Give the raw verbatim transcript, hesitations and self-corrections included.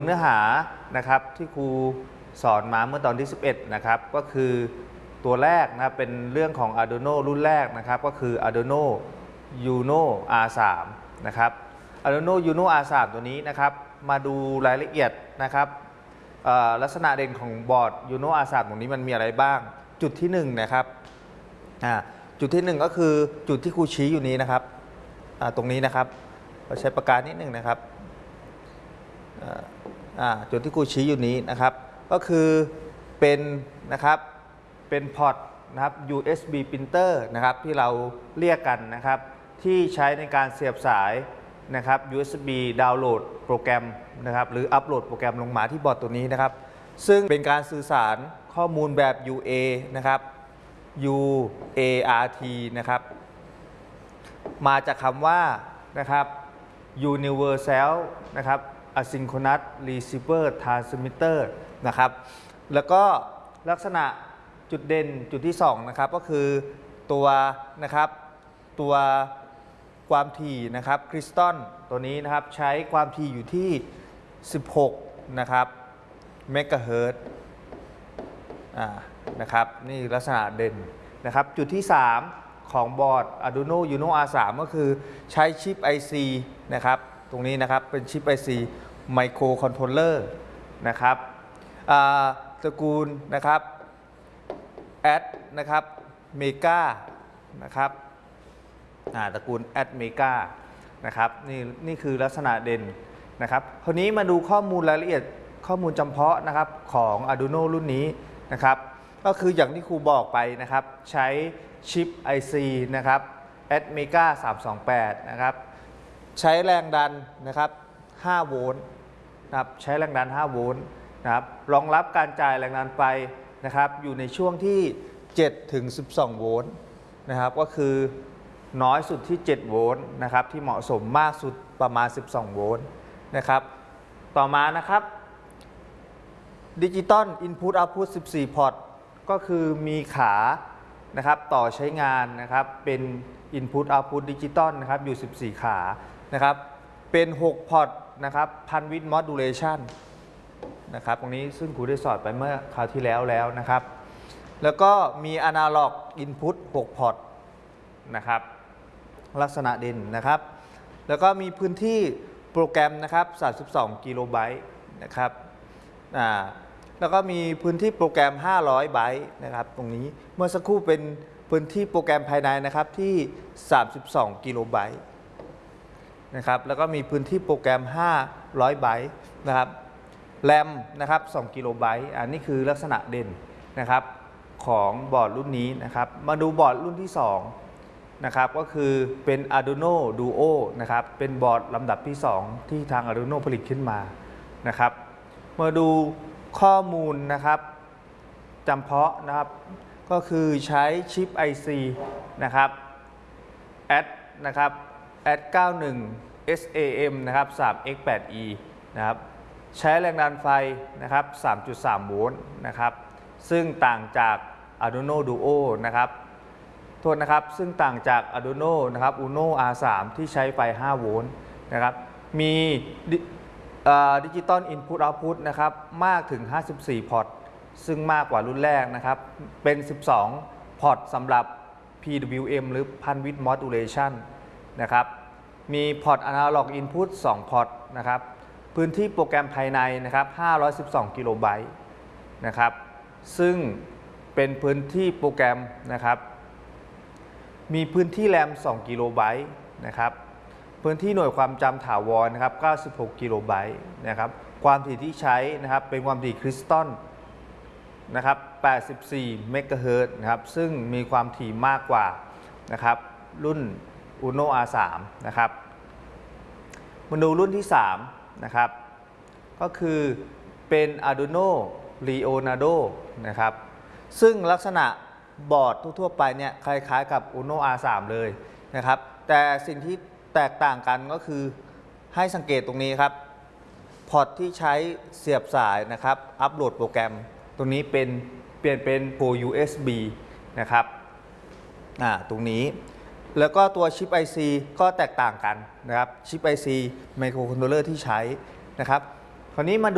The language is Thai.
เนื้อหานะครับที่ครูสอนมาเมื่อตอนที่สิบเอ็ดนะครับก็คือตัวแรกนะครับเป็นเรื่องของ Arduino รุ่นแรกนะครับก็คือ Arduino Uno อาร์ สาม นะครับ Arduino Uno อาร์ สาม ตัวนี้นะครับมาดูรายละเอียดนะครับลักษณะเด่นของบอร์ด Uno อาร์ สาม ตรงนี้มันมีอะไรบ้างจุดที่หนึ่งนะครับจุดที่หนึ่งก็คือจุดที่ครูชี้อยู่นี้นะครับตรงนี้นะครับเราใช้ปากกานิดหนึ่งนะครับจุดที่ครูชี้อยู่นี้นะครับก็คือเป็นนะครับเป็นพอร์ตนะครับ ยู เอส บี printer นะครับที่เราเรียกกันนะครับที่ใช้ในการเสียบสายนะครับ ยู เอส บี ดาวน์โหลดโปรแกรมนะครับหรืออัปโหลดโปรแกรมลงมาที่บอร์ดตัวนี้นะครับซึ่งเป็นการสื่อสารข้อมูลแบบ ยู เอ นะครับ ยู เอ อาร์ ที นะครับมาจากคำว่านะครับ Universal นะครับ Asynchronous Receiver Transmitter นะครับแล้วก็ลักษณะจุดเด่นจุดที่สองนะครับก็คือตัวนะครับตัวความถี่นะครับคริสตัลตัวนี้นะครับใช้ความถี่อยู่ที่สิบหกนะครับเมกะเฮิรตซ์นะครับนี่ลักษณะเด่นนะครับจุดที่สามของบอร์ด Arduino Uno อาร์ สาม ก็คือใช้ชิป ไอ ซี นะครับตรงนี้นะครับเป็นชิป ไอ ซี Microcontroller นะครับตระกูลนะครับแอดนะครับเมกานะครับตระกูลแอดเมกานะครับนี่นี่คือลักษณะเด่นนะครับคราวนี้มาดูข้อมูลรายละเอียดข้อมูลจำเพาะนะครับของ Arduino รุ่นนี้นะครับก็คืออย่างที่ครูบอกไปนะครับใช้ชิป ไอ ซี นะครับ แอด เมกา สามสองแปด นะครับใช้แรงดันนะครับห้าโวลต์นะครับใช้แรงดันห้าโวลต์นะครับรองรับการจ่ายแรงดันไฟนะครับอยู่ในช่วงที่เจ็ดถึงสิบสองโวลต์นะครับก็คือน้อยสุดที่เจ็ดโวลต์นะครับที่เหมาะสมมากสุดประมาณสิบสองโวลต์นะครับต่อมานะครับดิจิตอลอินพุตเอาท์พุตสิบสี่พอร์ตก็คือมีขานะครับต่อใช้งานนะครับเป็น Input Output Digital นะครับอยู่สิบสี่ขานะครับเป็นหกพอร์ตนะครับพันวิท Modulation นะครับตรงนี้ซึ่งครูได้สอนไปเมื่อคราวที่แล้วแล้วนะครับแล้วก็มี Analog Input หกพอร์ตนะครับลักษณะเด่นนะครับแล้วก็มีพื้นที่โปรแกรมนะครับสามสิบสองกิโลไบต์นะครับอ่าแล้วก็มีพื้นที่โปรแกรมห้าร้อยไบต์นะครับตรงนี้เมื่อสักครู่เป็นพื้นที่โปรแกรมภายในนะครับที่สามสิบสองกิโลไบต์นะครับแล้วก็มีพื้นที่โปรแกรมห้าร้อยไบต์นะครับแรมนะครับสองกิโลไบต์อันนี้คือลักษณะเด่นนะครับของบอร์ดรุ่นนี้นะครับมาดูบอร์ดรุ่นที่สองนะครับก็คือเป็น Arduino Duo นะครับเป็นบอร์ดลำดับที่สองที่ทาง Arduino ผลิตขึ้นมานะครับมาดูข้อมูลนะครับจำเพาะนะครับก็คือใช้ชิป ไอ ซี นะครับ แอด นะครับ แอด เก้าสิบเอ็ด เอส เอ เอ็ม นะครับ สาม เอ็กซ์ แปด อี นะครับใช้แรงดันไฟนะครับ สามจุดสาม โวลต์นะครับซึ่งต่างจาก Arduino Duo นะครับโทษนะครับซึ่งต่างจาก Arduino นะครับ Uno อาร์ สาม ที่ใช้ไฟห้าโวลต์นะครับมีดิจิตอลอินพุตเอาท์พุตนะครับมากถึงห้าสิบสี่พอร์ตซึ่งมากกว่ารุ่นแรกนะครับเป็นสิบสองพอร์ตสำหรับ พี ดับเบิลยู เอ็ม หรือพันวิท Modulation นะครับมีพอร์ต Analog Input สองพอร์ตนะครับพื้นที่โปรแกรมภายในนะครับห้าร้อยสิบสองกิโลไบต์นะครับซึ่งเป็นพื้นที่โปรแกรมนะครับมีพื้นที่แรมสองกิโลไบต์นะครับพื้นที่หน่วยความจำถาวรนะครับเก้าสิบหกกิโลไบต์นะครับความถี่ที่ใช้นะครับเป็นความถี่คริสตัลนะครับแปดสิบสี่เมกะเฮิรตซ์นะครับซึ่งมีความถี่มากกว่านะครับรุ่น Uno อาร์ สาม นะครับมาดูรุ่นที่สามนะครับก็คือเป็น Arduino Leonardo นะครับซึ่งลักษณะบอร์ดทั่วๆไปเนี่ยคล้ายๆกับ Uno อาร์ สาม เลยนะครับแต่สิ่งที่แตกต่างกันก็คือให้สังเกตตรงนี้ครับพอร์ตที่ใช้เสียบสายนะครับอัปโหลดโปรแกรมตรงนี้เป็นเปลี่ยนเป็นโปร ยู เอส บี นะครับอ่าตรงนี้แล้วก็ตัวชิป ไอ ซี ก็แตกต่างกันนะครับชิป ไอ ซี Microcontroller ที่ใช้นะครับคราวนี้มาดู